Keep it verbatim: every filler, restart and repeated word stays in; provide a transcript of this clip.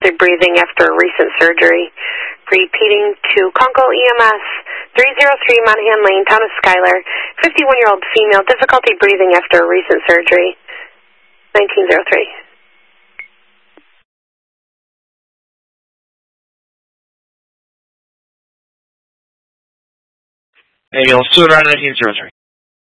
They're breathing after recent surgery. Repeating to Conco E M S, three oh three Monahan Lane, Town of Schuyler, fifty-one-year-old female, difficulty breathing after recent surgery, nineteen oh three. Ambulance two around nineteen oh three.